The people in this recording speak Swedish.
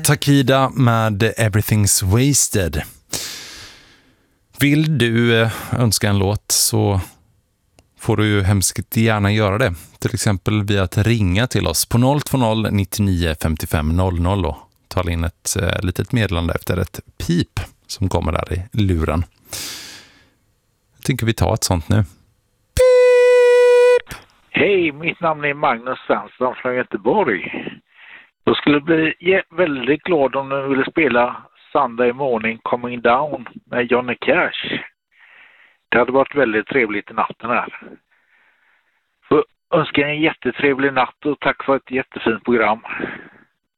Takida med Everything's Wasted. Vill du önska en låt så får du ju hemskt gärna göra det. Till exempel via att ringa till oss på 020 99 55 00 och tala in ett litet meddelande efter ett pip som kommer där i luren. Jag tänker vi tar ett sånt nu. Pip! Hej, mitt namn är Magnus Svensson från Göteborg. Jag skulle bli väldigt glad om du ville spela Sunday Morning Coming Down med Johnny Cash. Det hade varit väldigt trevligt i natten här. För önskar en jättetrevlig natt och tack för ett jättefint program.